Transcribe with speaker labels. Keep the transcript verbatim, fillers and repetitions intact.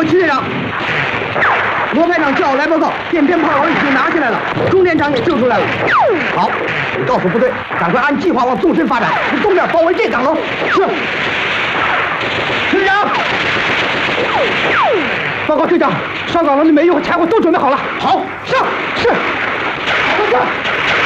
Speaker 1: 回齐队长。罗排长叫我来报告，电鞭炮我已经拿下来了，钟连长也救出来了。好，你告诉部队，赶快按计划往纵深发展，从东边包围这岗楼。是。队长。报告队长，上岗楼的煤油和柴火都准备好了。好，上是。快点。